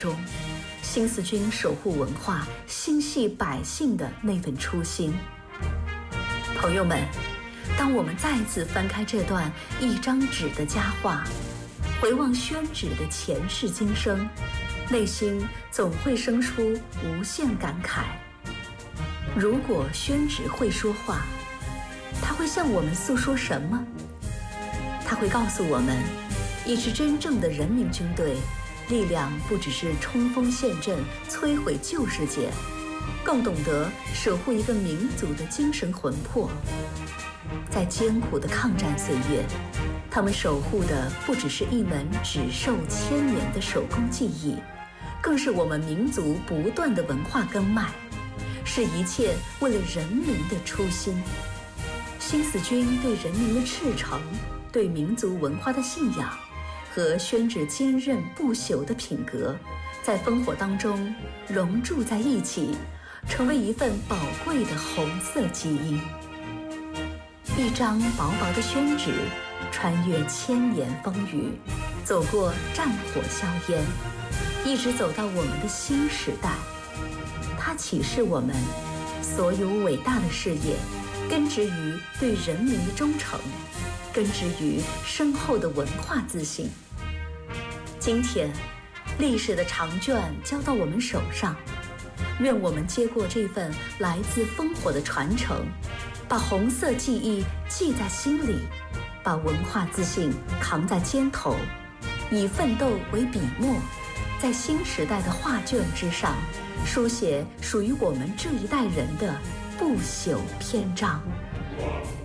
中，新四军守护文化、心系百姓的那份初心。朋友们，当我们再次翻开这段一张纸的佳话，回望宣纸的前世今生，内心总会生出无限感慨。如果宣纸会说话，它会向我们诉说什么？它会告诉我们，一支真正的人民军队，力量不只是冲锋陷阵、摧毁旧世界，更懂得守护一个民族的精神魂魄。在艰苦的抗战岁月，他们守护的不只是一门只寿1000年的手工技艺，更是我们民族不断的文化根脉，是一切为了人民的初心。新四军对人民的赤诚，对民族文化的信仰，和宣纸坚韧不朽的品格，在烽火当中融铸在一起，成为一份宝贵的红色基因。一张薄薄的宣纸，穿越千年风雨，走过战火硝烟，一直走到我们的新时代。它启示我们，所有伟大的事业，根植于对人民的忠诚，根植于深厚的文化自信。今天，历史的长卷交到我们手上，愿我们接过这份来自烽火的传承，把红色记忆记在心里，把文化自信扛在肩头，以奋斗为笔墨，在新时代的画卷之上，书写属于我们这一代人的不朽篇章。